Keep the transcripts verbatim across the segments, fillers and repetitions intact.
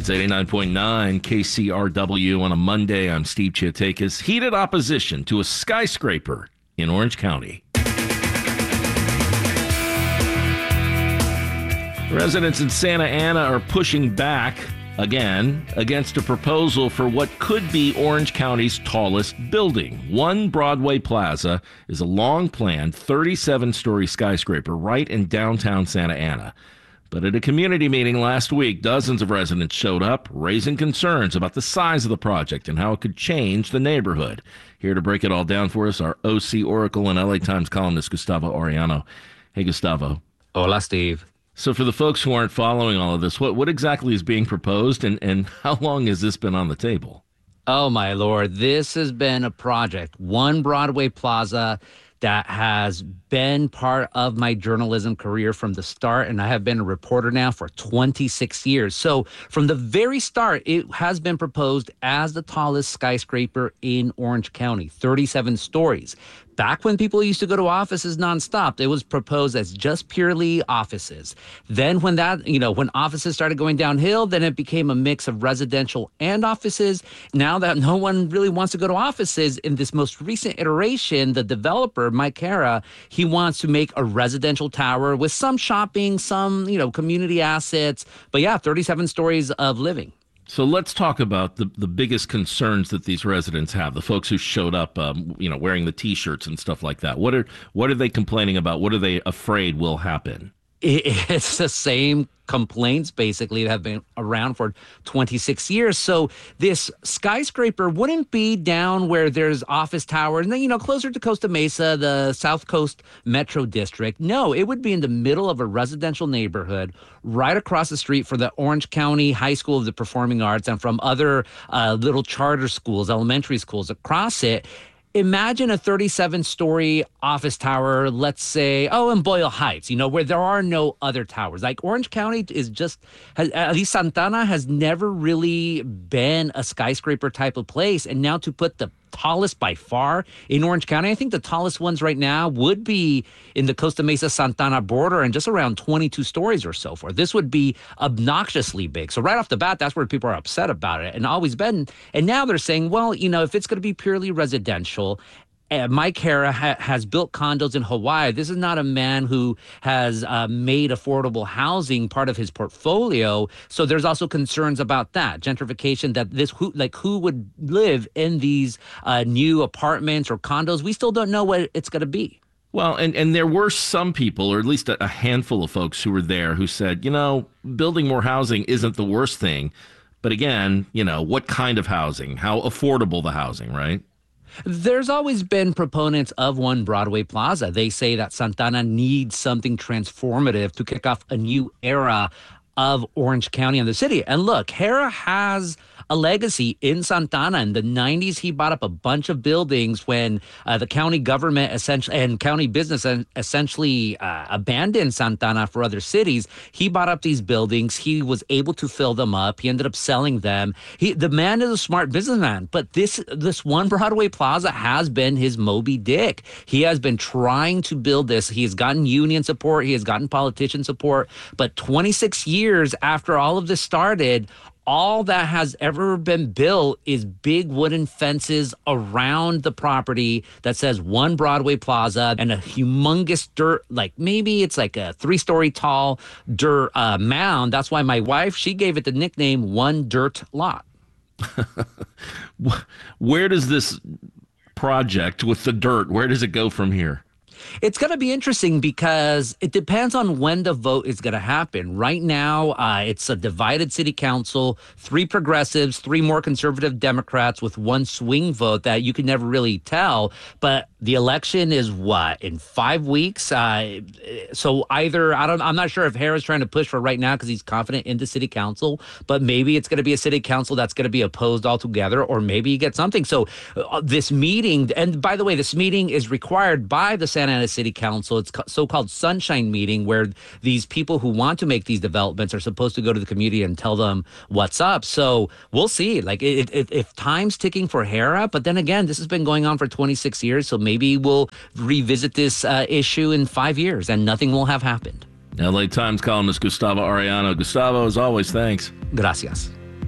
It's eighty-nine point nine K C R W on a Monday. I'm Steve Chiatakis. Heated opposition to a skyscraper in Orange County. Residents in Santa Ana are pushing back again against a proposal for what could be Orange County's tallest building. One Broadway Plaza is a long-planned thirty-seven story skyscraper right in downtown Santa Ana. But at a community meeting last week, dozens of residents showed up, raising concerns about the size of the project and how it could change the neighborhood. Here to break it all down for us, our O C Oracle and L A Times columnist, Gustavo Arellano. Hey, Gustavo. Hola, Steve. So for the folks who aren't following all of this, what, what exactly is being proposed, and, and how long has this been on the table? Oh, my Lord. This has been a project, One Broadway Plaza, that has been part of my journalism career from the start, and I have been a reporter now for twenty-six years. So from the very start, it has been proposed as the tallest skyscraper in Orange County, thirty-seven stories. Back when people used to go to offices nonstop, it was proposed as just purely offices. Then when that, you know, when offices started going downhill, then it became a mix of residential and offices. Now that no one really wants to go to offices, in this most recent iteration, the developer, Mike Hara, he wants to make a residential tower with some shopping, some, you know, community assets. But yeah, thirty-seven stories of living. So let's talk about the, the biggest concerns that these residents have, the folks who showed up, um, you know, wearing the T-shirts and stuff like that. What are what are they complaining about? What are they afraid will happen? It's the same complaints, basically, that have been around for twenty-six years. So this skyscraper wouldn't be down where there's office towers and then, you know, closer to Costa Mesa, the South Coast Metro District. No, it would be in the middle of a residential neighborhood right across the street from the Orange County High School of the Performing Arts and from other uh, little charter schools, elementary schools across it. Imagine a thirty-seven story office tower, let's say, oh, in Boyle Heights, you know, where there are no other towers. Like Orange County is just, has, at least Santana has never really been a skyscraper type of place. And now to put the tallest by far in Orange County, I think the tallest ones right now would be in the Costa Mesa Santana border and just around twenty-two stories or so forth. This would be obnoxiously big. So right off the bat, that's where people are upset about it and always been. And now they're saying, well, you know, if it's going to be purely residential, Uh, Mike Hara ha- has built condos in Hawaii. This is not a man who has uh, made affordable housing part of his portfolio. So there's also concerns about that gentrification. That this who like who would live in these uh, new apartments or condos? We still don't know what it's going to be. Well, and, and there were some people, or at least a, a handful of folks who were there who said, you know, building more housing isn't the worst thing. But again, you know, what kind of housing? How affordable the housing, right? There's always been proponents of One Broadway Plaza. They say that Santana needs something transformative to kick off a new era of Orange County and the city. And look, Hara has a legacy in Santana. In the nineties, he bought up a bunch of buildings when uh, the county government essentially and county business essentially uh, abandoned Santana for other cities. He bought up these buildings. He was able to fill them up. He ended up selling them. He, the man is a smart businessman, but this this One Broadway Plaza has been his Moby Dick. He has been trying to build this. He has gotten union support. He has gotten politician support. But twenty-six years after all of this started, all that has ever been built is big wooden fences around the property that says One Broadway Plaza and a humongous dirt, like maybe it's like a three-story tall dirt uh, mound. That's why my wife, she gave it the nickname One Dirt Lot. Where does this project with the dirt, where does it go from here? It's going to be interesting because it depends on when the vote is going to happen. Right now, uh, it's a divided city council, three progressives, three more conservative Democrats with one swing vote that you can never really tell. But the election is what, in five weeks? Uh, so either, I don't, I'm not sure if Hara's trying to push for right now because he's confident in the city council, but maybe it's going to be a city council that's going to be opposed altogether, or maybe you get something. So uh, this meeting, and by the way, this meeting is required by the Santa Ana City Council. It's so-called sunshine meeting, where these people who want to make these developments are supposed to go to the community and tell them what's up. So we'll see. Like it, it, if time's ticking for Hara, but then again, this has been going on for twenty-six years, so maybe we'll revisit this uh, issue in five years and nothing will have happened. L A Times columnist Gustavo Arellano. Gustavo, as always, thanks. Gracias.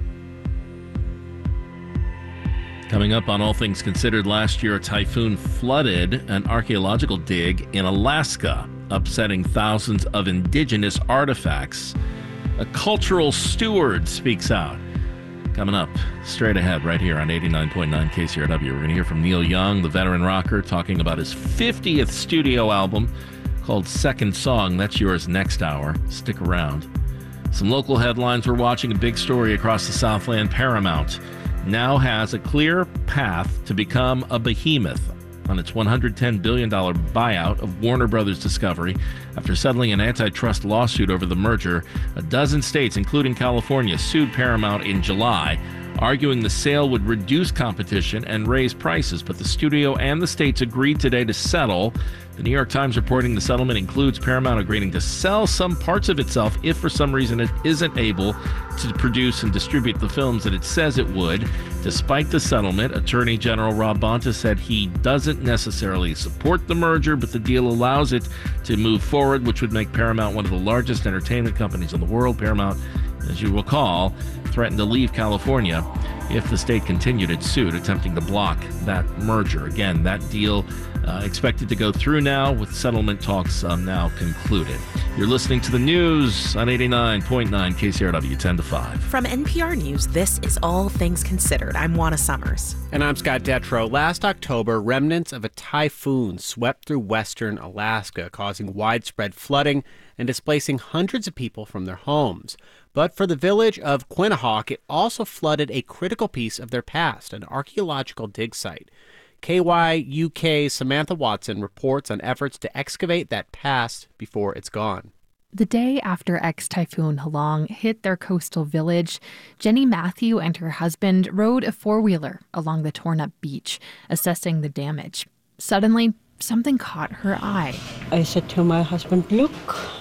Coming up on All Things Considered, last year a typhoon flooded an archaeological dig in Alaska, upsetting thousands of indigenous artifacts. A cultural steward speaks out. Coming up straight ahead right here on eighty-nine point nine K C R W. We're going to hear from Neil Young, the veteran rocker, talking about his fiftieth studio album called Second Song. That's yours next hour. Stick around. Some local headlines. We're watching a big story across the Southland. Paramount now has a clear path to become a behemoth on its one hundred ten billion dollars buyout of Warner Brothers Discovery. After settling an antitrust lawsuit over the merger, a dozen states, including California, sued Paramount in July, arguing the sale would reduce competition and raise prices. But the studio and the states agreed today to settle. The New York Times reporting the settlement includes Paramount agreeing to sell some parts of itself if for some reason it isn't able to produce and distribute the films that it says it would. Despite the settlement, Attorney General Rob Bonta said he doesn't necessarily support the merger, but the deal allows it to move forward, which would make Paramount one of the largest entertainment companies in the world. Paramount, as you recall, threatened to leave California if the state continued its suit, attempting to block that merger. Again, that deal uh, expected to go through now, with settlement talks um, now concluded. You're listening to the news on eighty-nine point nine K C R W, ten to five. From N P R News, this is All Things Considered. I'm Juana Summers. And I'm Scott Detrow. Last October, remnants of a typhoon swept through western Alaska, causing widespread flooding and displacing hundreds of people from their homes. But for the village of Quinhagak, it also flooded a critical piece of their past, an archaeological dig site. K Y U K's Samantha Watson reports on efforts to excavate that past before it's gone. The day after ex-typhoon Halong hit their coastal village, Jenny Matthew and her husband rode a four-wheeler along the torn-up beach, assessing the damage. Suddenly, something caught her eye. I said to my husband, "Look,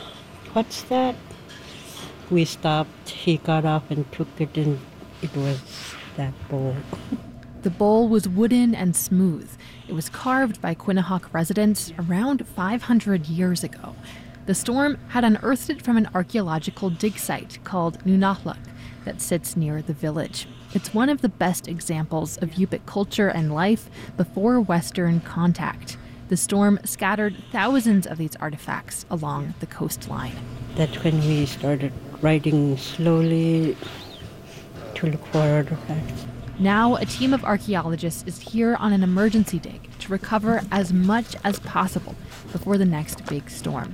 what's that?" We stopped. He got up and took it, and it was that bowl. The bowl was wooden and smooth. It was carved by Quinhagak residents around five hundred years ago. The storm had unearthed it from an archaeological dig site called Nunatluk that sits near the village. It's one of the best examples of Yupik culture and life before Western contact. The storm scattered thousands of these artifacts along the coastline. That's when we started riding slowly to look for artifacts. Now, a team of archaeologists is here on an emergency dig to recover as much as possible before the next big storm.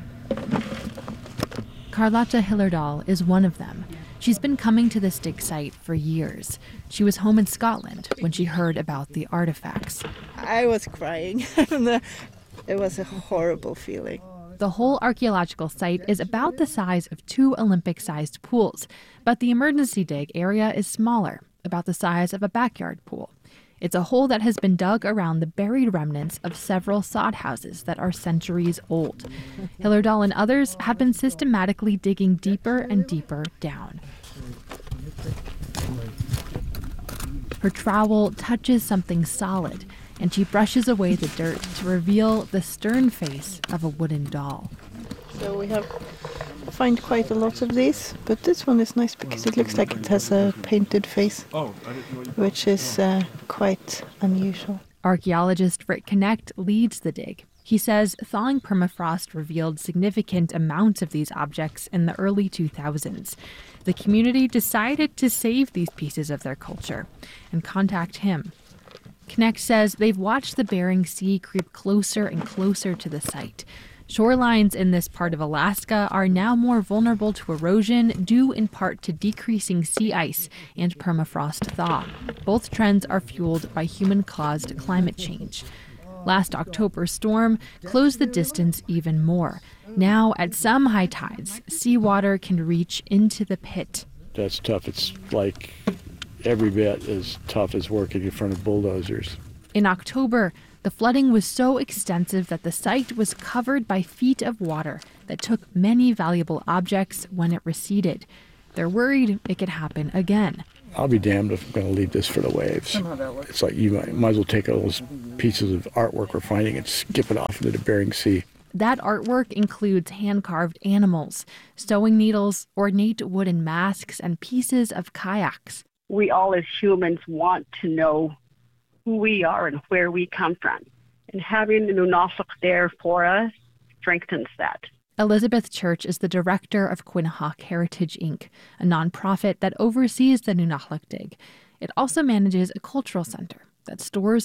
Carlotta Hillerdahl is one of them. She's been coming to this dig site for years. She was home in Scotland when she heard about the artifacts. I was crying. It was a horrible feeling. The whole archaeological site is about the size of two Olympic-sized pools, but the emergency dig area is smaller, about the size of a backyard pool. It's a hole that has been dug around the buried remnants of several sod houses that are centuries old. Hillerdahl and others have been systematically digging deeper and deeper down. Her trowel touches something solid, and she brushes away the dirt to reveal the stern face of a wooden doll. So we have find quite a lot of these, but this one is nice because it looks like it has a painted face, which is uh, quite unusual. Archaeologist Rick Knecht leads the dig. He says thawing permafrost revealed significant amounts of these objects in the early two thousands. The community decided to save these pieces of their culture and contact him. Knecht says they've watched the Bering Sea creep closer and closer to the site. Shorelines in this part of Alaska are now more vulnerable to erosion, due in part to decreasing sea ice and permafrost thaw. Both trends are fueled by human-caused climate change. Last October's storm closed the distance even more. Now, at some high tides, seawater can reach into the pit. That's tough. It's like every bit as tough as working in front of bulldozers. In October, the flooding was so extensive that the site was covered by feet of water that took many valuable objects when it receded. They're worried it could happen again. I'll be damned if I'm going to leave this for the waves. It's like you might, might as well take all those pieces of artwork we're finding and skip it off into the Bering Sea. That artwork includes hand-carved animals, sewing needles, ornate wooden masks, and pieces of kayaks. We all as humans want to know who we are and where we come from. And having the Nunaluk there for us strengthens that. Elizabeth Church is the director of Quinhagak Heritage Incorporated, a nonprofit that oversees the Nunaluk Dig. It also manages a cultural center that stores